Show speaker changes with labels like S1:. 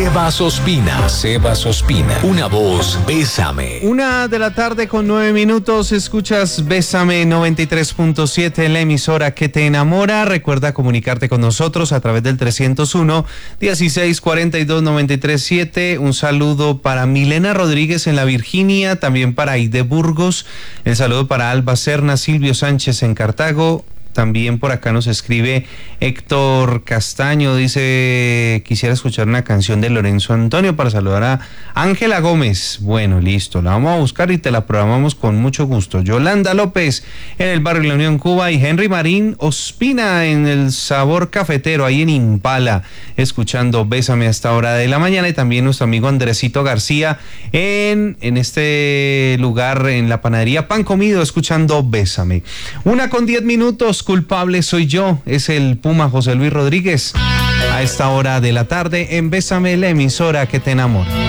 S1: Sebas Ospina, una voz, Bésame.
S2: 1:09 p.m, escuchas Bésame 93.7, la emisora que te enamora. Recuerda comunicarte con nosotros a través del 301-1642-937. Un saludo para Milena Rodríguez en la Virginia, también para Aide Burgos. El saludo para Alba Serna, Silvio Sánchez en Cartago. También por acá nos escribe Héctor Castaño, dice, quisiera escuchar una canción de Lorenzo Antonio para saludar a Ángela Gómez. Bueno, listo, la vamos a buscar y te la programamos con mucho gusto. Yolanda López en el barrio La Unión, Cuba, y Henry Marín Ospina en el Sabor Cafetero, ahí en Impala, escuchando Bésame a esta hora de la mañana. Y también nuestro amigo Andresito García en este lugar, en la panadería Pan Comido, escuchando Bésame. 1:10 p.m, culpable soy yo, es el Puma José Luis Rodríguez a esta hora de la tarde en Bésame, la emisora que te enamora.